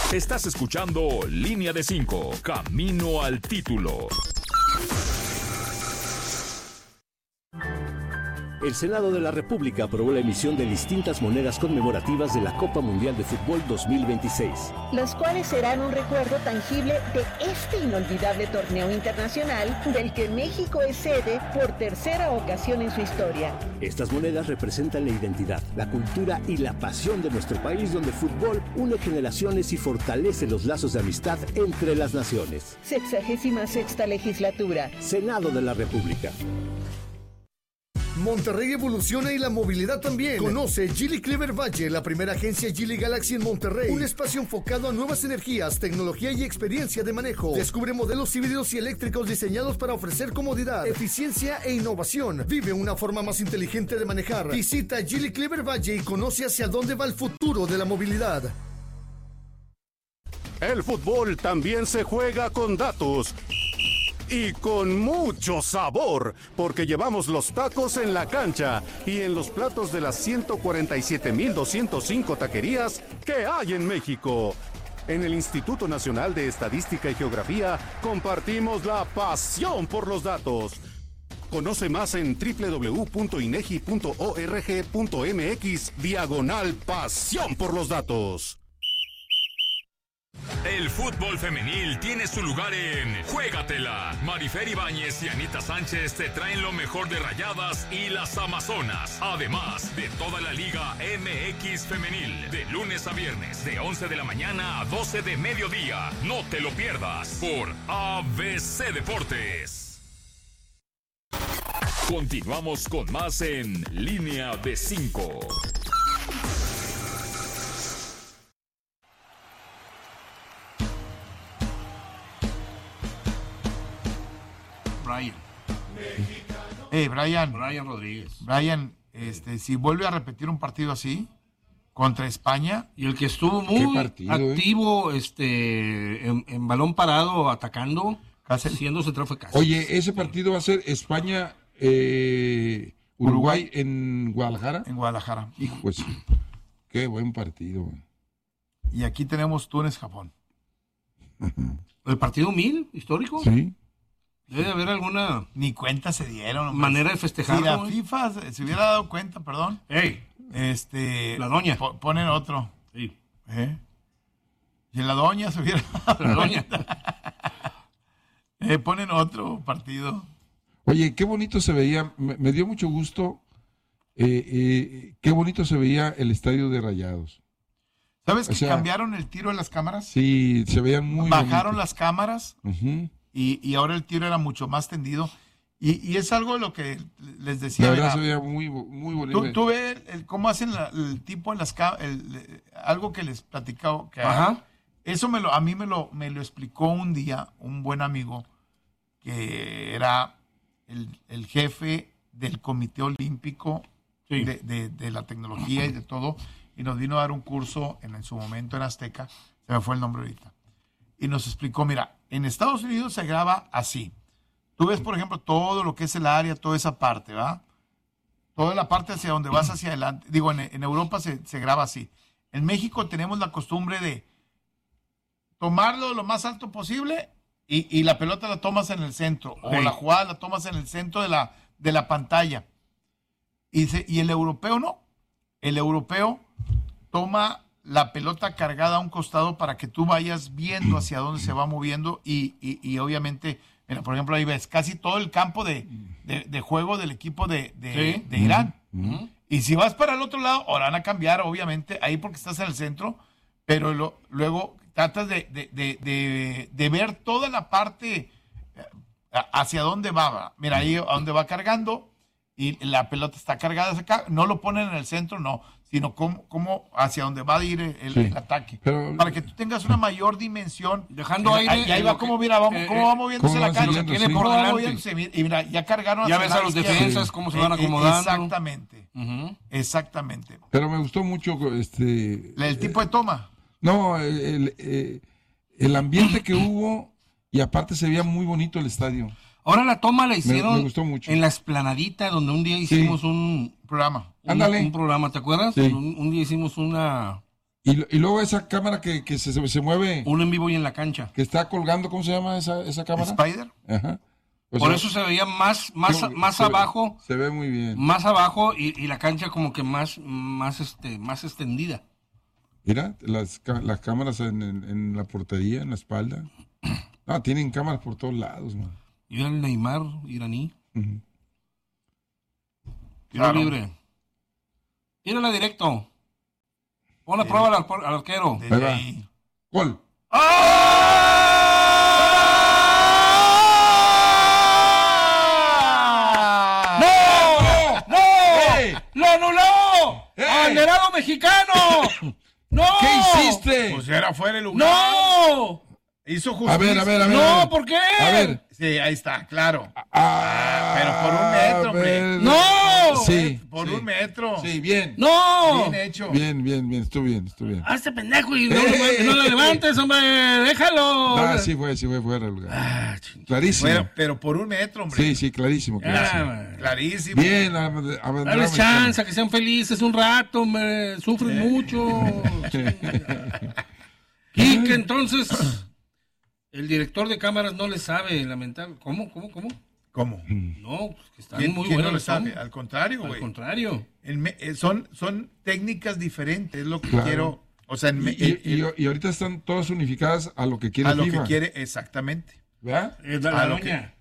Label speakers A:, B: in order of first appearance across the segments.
A: Estás escuchando Línea de 5, Camino al Título.
B: El Senado de la República aprobó la emisión de distintas monedas conmemorativas de la Copa Mundial de Fútbol 2026.
C: Las cuales serán un recuerdo tangible de este inolvidable torneo internacional del que México es sede por tercera ocasión en su historia.
B: Estas monedas representan la identidad, la cultura y la pasión de nuestro país, donde el fútbol une generaciones y fortalece los lazos de amistad entre las naciones.
C: 66ª legislatura.
B: Senado de la República.
D: Monterrey evoluciona y la movilidad también. Conoce Geely Clever Valle, la primera agencia Geely Galaxy en Monterrey. Un espacio enfocado a nuevas energías, tecnología y experiencia de manejo. Descubre modelos híbridos y eléctricos diseñados para ofrecer comodidad, eficiencia e innovación. Vive una forma más inteligente de manejar. Visita Geely Clever Valle y conoce hacia dónde va el futuro de la movilidad.
E: El fútbol también se juega con datos. Y con mucho sabor, porque llevamos los tacos en la cancha y en los platos de las 147,205 taquerías que hay en México. En el Instituto Nacional de Estadística y Geografía compartimos la pasión por los datos. Conoce más en www.inegi.org.mx/pasión por los datos.
A: El fútbol femenil tiene su lugar en Juégatela. Marifer Ibáñez y Anita Sánchez te traen lo mejor de Rayadas y las Amazonas. Además de toda la Liga MX femenil. De lunes a viernes, de 11 de la mañana a 12 de mediodía. No te lo pierdas por ABC Deportes. Continuamos con más en Línea de 5.
F: Brian Rodríguez.
G: Brian, si vuelve a repetir un partido así contra España.
F: Y el que estuvo muy activo en balón parado, atacando, siendo central fue Cáceres.
H: Oye, ese partido va a ser España, Uruguay en Guadalajara.
G: En Guadalajara.
H: Hijo, pues, qué buen partido.
G: Y aquí tenemos Túnez-Japón.
F: ¿El partido 1000 histórico?
H: Sí.
F: Debe haber alguna...
G: Ni cuenta se dieron.
F: Manera de festejar.
G: Si la FIFA se hubiera dado cuenta, perdón.
F: ¡Ey!
G: La
F: doña.
G: Ponen otro.
F: Sí.
G: Y en la doña se hubiera dado
F: la doña.
G: Ponen otro partido.
H: Oye, qué bonito se veía. Me dio mucho gusto. Qué bonito se veía el estadio de Rayados.
G: ¿Sabes que cambiaron el tiro de las cámaras?
H: Sí, se veían muy
G: Bajaron
H: bonito.
G: las cámaras.
H: Uh-huh.
G: Y ahora el tiro era mucho más tendido. Y es algo de lo que les decía.
H: La verdad se veía muy bonito.
G: Tú ves cómo hacen el tipo en las cámaras, algo que les platicaba. Eso a mí me lo explicó un día un buen amigo que era el jefe del Comité Olímpico de la tecnología y de todo. Y nos vino a dar un curso en su momento en Azteca. Se me fue el nombre ahorita. Y nos explicó, mira, en Estados Unidos se graba así. Tú ves, por ejemplo, todo lo que es el área, toda esa parte, ¿va? Toda la parte hacia donde vas hacia adelante. Digo, en Europa se graba así. En México tenemos la costumbre de tomarlo lo más alto posible y la pelota la tomas en el centro. O la jugada la tomas en el centro de la pantalla. Y el europeo no. El europeo toma la pelota cargada a un costado para que tú vayas viendo hacia dónde se va moviendo y obviamente, mira, por ejemplo, ahí ves casi todo el campo de juego del equipo de Irán. Y si vas para el otro lado, ahora van a cambiar, obviamente, ahí porque estás en el centro, pero luego tratas de ver toda la parte hacia dónde va. Mira, ahí a dónde va cargando y la pelota está cargada hacia acá, no lo ponen en el centro, no, sino cómo hacia dóónde va a ir el ataque.
H: Pero,
G: para que tú tengas una mayor dimensión.
F: Dejando aire.
G: Y ahí va cómo va moviéndose la cancha.
F: Tiene por delante.
G: Y mira, ya cargaron
F: ya ves a los defensas cómo se van acomodando.
G: Exactamente. Exactamente.
H: Pero me gustó mucho
G: el tipo de toma.
H: No, el ambiente que hubo y aparte se veía muy bonito el estadio.
F: Ahora la toma la hicieron
H: me gustó mucho.
F: En la Esplanadita, donde un día hicimos un programa.
H: Ándale.
F: Un programa, ¿te acuerdas?
H: Sí.
F: Un día hicimos una
H: Y luego esa cámara que se mueve.
F: Un en vivo y en la cancha.
H: Que está colgando, ¿cómo se llama esa cámara?
G: Spider.
H: Ajá.
F: Por eso se veía más abajo.
H: Se ve muy bien.
F: Más abajo y la cancha como que más extendida.
H: Mira, las cámaras en la portería, en la espalda. No, tienen cámaras por todos lados, man.
F: Y el Neymar iraní.
H: Uh-huh.
F: Tiro libre. Tírala directo. Pon la prueba al arquero.
H: Ahí va. Gol.
F: ¡No! ¡Lo anuló! ¡Abanderado mexicano! ¡No!
H: ¿Qué hiciste?
G: Pues era fuera el lugar.
F: ¡No!
G: Hizo justicia.
H: A ver.
F: No, ¿por qué?
H: A ver.
G: Sí, ahí está, claro. Pero por un metro, hombre.
F: ¡No!
H: Sí.
G: Por un metro.
H: Sí, bien.
F: ¡No!
G: Bien hecho.
H: Bien. Estuvo bien.
F: Hazte pendejo y no lo levantes, hombre. Déjalo.
H: Ah, sí fue fuera del lugar. Clarísimo.
G: Pero por un metro, hombre.
H: Sí, clarísimo.
G: Clarísimo.
H: Bien.
F: Dale chance, que sean felices un rato, hombre. Sufren mucho. Y que entonces el director de cámaras no le sabe, lamentable. ¿Cómo? No, pues que están muy buenos.
G: No le sabe? Al contrario, güey.
F: Al contrario.
G: Son técnicas diferentes, es lo que quiero. O sea,
H: y ahorita están todas unificadas a lo que quiere
G: FIFA. A lo que quiere, exactamente.
H: ¿Verdad?
F: La doña.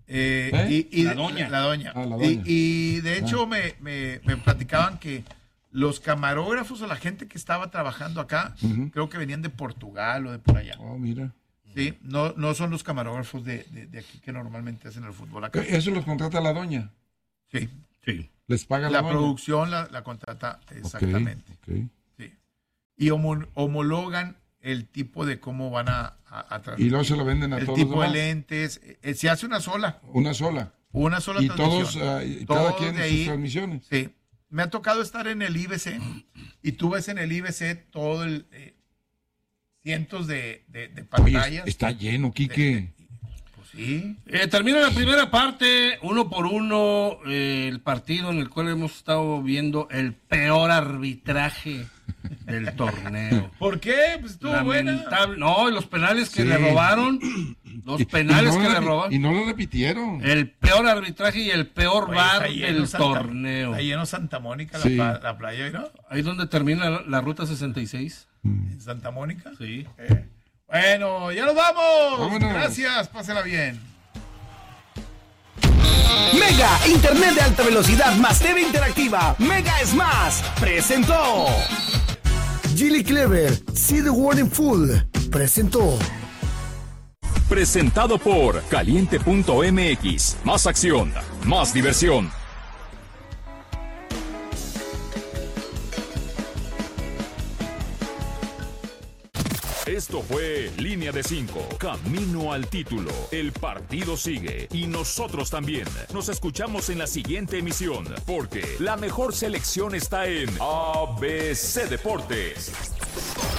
G: La doña. Y de hecho me platicaban que los camarógrafos o la gente que estaba trabajando acá, creo que venían de Portugal o de por allá.
H: Oh, mira.
G: Sí, no son los camarógrafos de aquí que normalmente hacen el fútbol acá.
H: ¿Eso los contrata la doña?
G: Sí.
H: ¿Les paga la doña?
G: La producción la contrata exactamente.
H: Okay.
G: Sí. Y homologan el tipo de cómo van a transmitir.
H: Y luego se lo venden a todos.
G: El tipo de lentes. Se hace una sola.
H: Una sola
G: y
H: todos, cada quien en sus transmisiones.
G: Sí. Me ha tocado estar en el IBC y tú ves en el IBC todo el cientos de pantallas.
H: Oye, está lleno, Quique.
G: Pues sí.
F: Termina la primera parte, 1-1, el partido en el cual hemos estado viendo el peor arbitraje del torneo.
G: ¿Por qué? Pues estuvo buena.
F: No, los penales que le robaron. Los penales que le robaron.
H: Y no lo repitieron.
F: El peor arbitraje y el peor VAR del torneo.
G: Ahí en Santa Mónica, la playa, ¿no?
F: Ahí donde termina la ruta 66.
G: ¿En Santa Mónica?
F: Sí.
G: Bueno, ya nos vamos.
H: Vámonos.
G: Gracias, pásela bien.
B: Mega, internet de alta velocidad más TV interactiva. Mega es más. Presentó.
D: Gilly Clever, See the World in Full. Presentó.
A: Presentado por Caliente.mx. Más acción, más diversión. Esto fue Línea de 5, Camino al Título. El partido sigue y nosotros también. Nos escuchamos en la siguiente emisión, porque la mejor selección está en ABC Deportes.